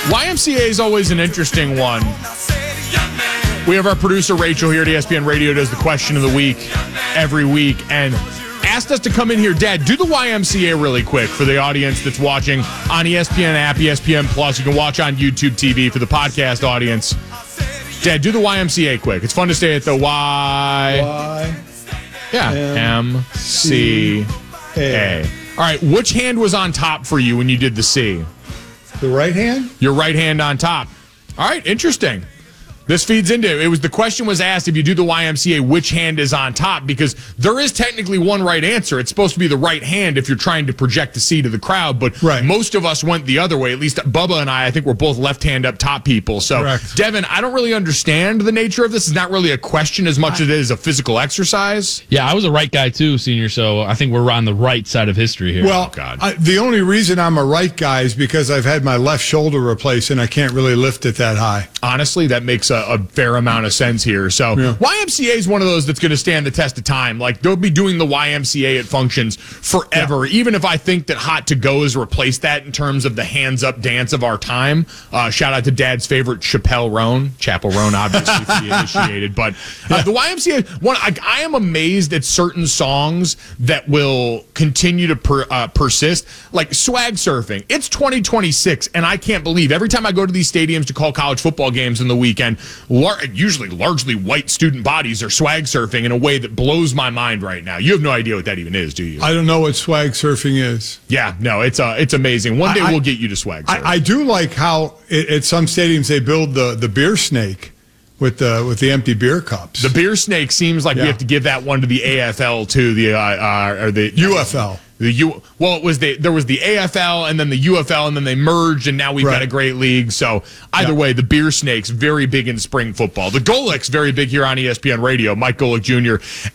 YMCA is always an interesting one. We have our producer, Rachel, here at ESPN Radio, does the question of the week every week, and asked us to come in here. Dad, do the YMCA really quick for the audience that's watching on ESPN app, ESPN Plus. You can watch on YouTube TV for the podcast audience. Dad, do the YMCA quick. It's fun to say it, the M-C-A. All right, which hand was on top for you when you did the C? The right hand? Your right hand on top. All right, interesting. This feeds into it. The question was asked, if you do the YMCA, which hand is on top? Because there is technically one right answer. It's supposed to be the right hand if you're trying to project the C to the crowd, but most of us went the other way. At least Bubba and I think we're both left hand up top people. So, correct. Devin, I don't really understand the nature of this. It's not really a question as much as it is a physical exercise. Yeah, I was a right guy too, senior, so I think we're on the right side of history here. Well, the only reason I'm a right guy is because I've had my left shoulder replaced and I can't really lift it that high. Honestly, that makes a fair amount of sense here. So YMCA is one of those that's going to stand the test of time. Like, they'll be doing the YMCA at functions forever. Even if I think that Hot to Go has replaced that in terms of the hands up dance of our time. Shout out to Dad's favorite, Chappelle Roan. Chapel Roan, obviously, for the initiated. But the YMCA, I am amazed at certain songs that will continue to persist. Like swag surfing. It's 2026, and I can't believe every time I go to these stadiums to call college football games in the weekend, usually largely white student bodies are swag surfing in a way that blows my mind right now. You have no idea what that even is, do you? I don't know what swag surfing is. Yeah, no, it's amazing. One day we'll get you to swag surf. I do like how at some stadiums they build the beer snake with the empty beer cups. The beer snake seems like we have to give that one to the AFL too, or the UFL. There was the AFL and then the UFL, and then they merged, and now we've got a great league. So either way, the beer snakes very big in spring football. The Golics very big here on ESPN Radio. Mike Golick Jr.